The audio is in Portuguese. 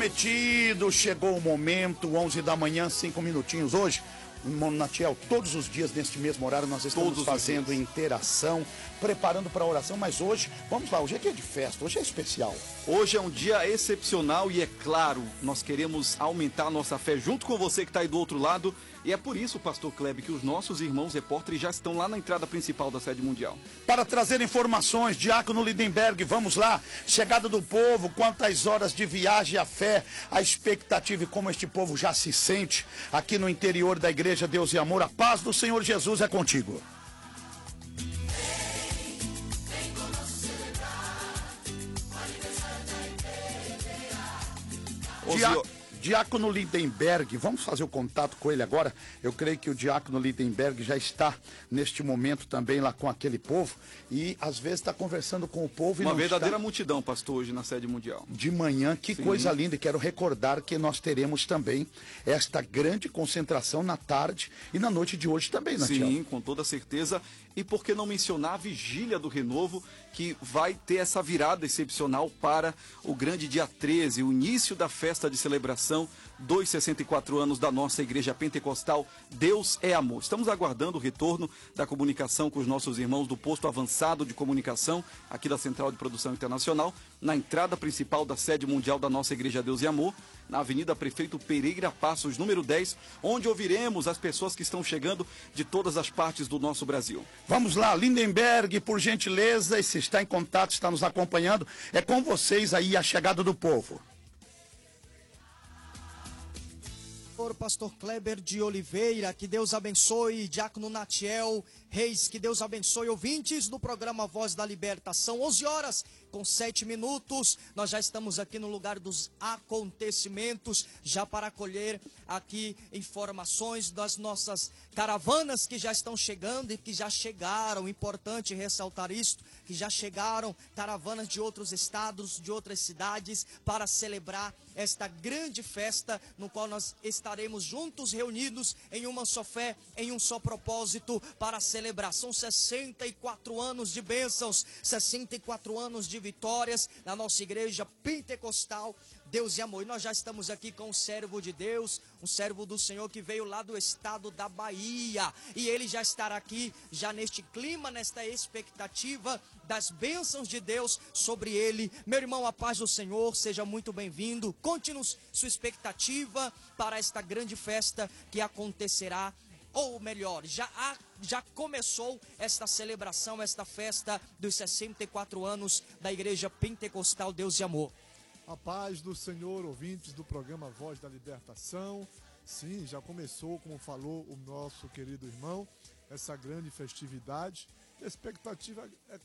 Prometido, chegou o momento, 11 da manhã, 5 minutinhos hoje. Natiel, todos os dias neste mesmo horário nós estamos fazendo interação, preparando para a oração, mas hoje, vamos lá, hoje é dia de festa, hoje é especial. Hoje é um dia excepcional e é claro, nós queremos aumentar a nossa fé junto com você que está aí do outro lado. E é por isso, pastor Kleber, que os nossos irmãos repórteres já estão lá na entrada principal da sede mundial. Para trazer informações, Diácono Lindenberg, vamos lá. Chegada do povo, quantas horas de viagem à fé, a expectativa e como este povo já se sente aqui no interior da Igreja Deus e Amor. A paz do Senhor Jesus é contigo. Diácono Lindenberg, vamos fazer o contato com ele agora. Eu creio que o Diácono Lindenberg já está neste momento também lá com aquele povo e às vezes está conversando com o povo. Uma verdadeira multidão, pastor, hoje na sede mundial. De manhã, que Sim. Coisa linda. E quero recordar que nós teremos também esta grande concentração na tarde e na noite de hoje também, Natiel. Sim, com toda certeza. E por que não mencionar a Vigília do Renovo, que vai ter essa virada excepcional para o grande dia 13, o início da festa de celebração dos 64 anos da nossa Igreja Pentecostal Deus é Amor. Estamos aguardando o retorno da comunicação com os nossos irmãos do posto avançado de comunicação, aqui da Central de Produção Internacional, na entrada principal da sede mundial da nossa Igreja Deus e Amor, na Avenida Prefeito Pereira Passos, número 10, onde ouviremos as pessoas que estão chegando de todas as partes do nosso Brasil. Vamos lá, Lindenberg, por gentileza, e se está em contato, está nos acompanhando, é com vocês aí a chegada do povo. Pastor Kleber de Oliveira, que Deus abençoe, Diácono Natiel Reis, que Deus abençoe, ouvintes do programa Voz da Libertação, 11 horas com 7 minutos, nós já estamos aqui no lugar dos acontecimentos, já para acolher aqui informações das nossas caravanas que já estão chegando e que já chegaram, importante ressaltar isto, que já chegaram caravanas de outros estados, de outras cidades, para celebrar esta grande festa, no qual nós estaremos juntos, reunidos em uma só fé, em um só propósito, para celebrar. São 64 anos de bênçãos, 64 anos de vitórias na nossa Igreja Pentecostal Deus e Amor. E nós já estamos aqui com um servo de Deus, um servo do Senhor que veio lá do estado da Bahia. E ele já estará aqui, já neste clima, nesta expectativa das bênçãos de Deus sobre ele. Meu irmão, a paz do Senhor, seja muito bem-vindo. Conte-nos sua expectativa para esta grande festa que acontecerá. Ou melhor, já começou esta celebração, esta festa dos 64 anos da Igreja Pentecostal Deus e Amor. A paz do Senhor, ouvintes do programa Voz da Libertação. Sim, já começou, como falou o nosso querido irmão, essa grande festividade. A expectativa é